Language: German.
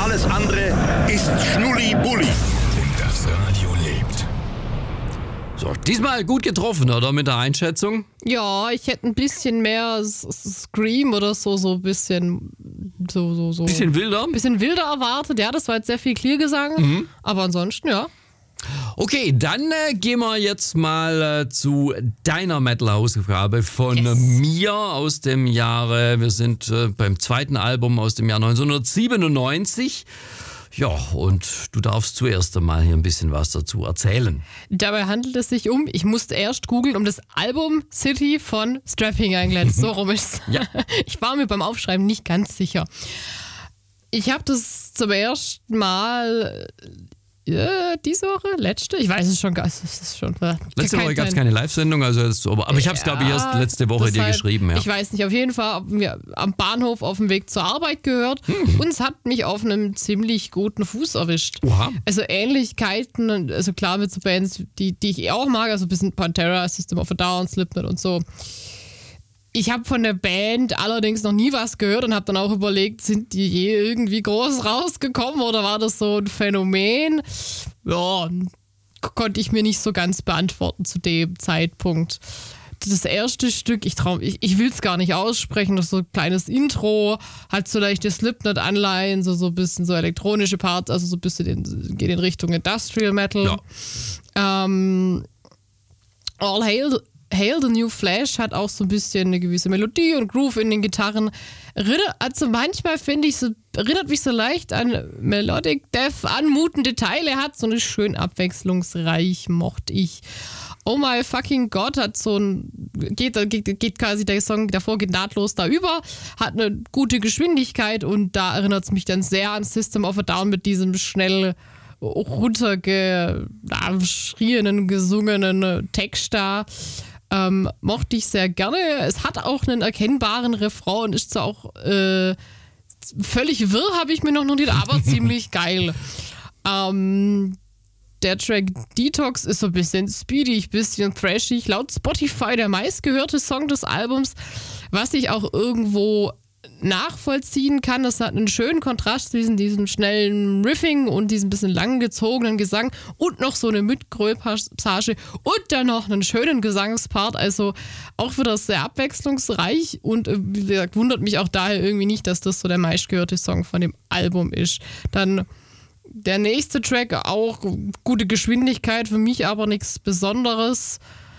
Alles andere ist Schnulli-Bulli. Das Radio lebt. So, diesmal gut getroffen, oder mit der Einschätzung? Ja, ich hätte ein bisschen mehr Scream oder so ein bisschen so. Bisschen wilder? Ein bisschen wilder erwartet. Ja, das war jetzt sehr viel Clear-Gesang. Aber ansonsten, ja. Okay, dann gehen wir jetzt mal zu deiner Metal-Hausaufgabe von mir aus dem Jahre, wir sind beim zweiten Album aus dem Jahr 1997. Ja, und du darfst zuerst einmal hier ein bisschen was dazu erzählen. Dabei handelt es sich ich musste erst googeln, das Album City von Strapping Young Lads. So rum ist es. Ja. Ich war mir beim Aufschreiben nicht ganz sicher. Ich habe das zum ersten Mal diese Woche? Letzte? Ich weiß es schon gar nicht. Letzte Woche gab es keine Live-Sendung, aber ich habe es, glaube ich, erst letzte Woche dir geschrieben. Ja. Ich weiß nicht, auf jeden Fall haben wir am Bahnhof auf dem Weg zur Arbeit gehört und es hat mich auf einem ziemlich guten Fuß erwischt. Oha. Also Ähnlichkeiten, also klar mit so Bands, die ich auch mag, also ein bisschen Pantera, System of a Down, Slipknot und so. Ich habe von der Band allerdings noch nie was gehört und habe dann auch überlegt, sind die je irgendwie groß rausgekommen oder war das so ein Phänomen? Ja, konnte ich mir nicht so ganz beantworten zu dem Zeitpunkt. Das erste Stück, ich will es gar nicht aussprechen, das ist so ein kleines Intro, hat so leichte Slipknot-Anleihen, so ein bisschen so elektronische Parts, also so ein bisschen geht in Richtung Industrial Metal. Ja. All Hail the New Flash hat auch so ein bisschen eine gewisse Melodie und Groove in den Gitarren. Also manchmal finde ich, erinnert mich so leicht an Melodic Death, anmutende Teile, hat so eine schön abwechslungsreich, mochte ich. Oh My Fucking God hat geht quasi der Song davor, geht nahtlos da über, hat eine gute Geschwindigkeit und da erinnert es mich dann sehr an System of a Down mit diesem schnell runtergeschrienen, gesungenen Text da. Mochte ich sehr gerne. Es hat auch einen erkennbaren Refrain und ist zwar auch völlig wirr, habe ich mir noch notiert, aber ziemlich geil. Der Track Detox ist so ein bisschen speedy, ein bisschen thrashig. Laut Spotify der meistgehörte Song des Albums, was ich auch irgendwo nachvollziehen kann. Das hat einen schönen Kontrast zwischen diesem schnellen Riffing und diesem bisschen langgezogenen Gesang und noch so eine Mitgröl-Passage und dann noch einen schönen Gesangspart. Also auch wieder sehr abwechslungsreich und wie gesagt, wundert mich auch daher irgendwie nicht, dass das so der meistgehörte Song von dem Album ist. Dann der nächste Track, auch gute Geschwindigkeit, für mich aber nichts Besonderes.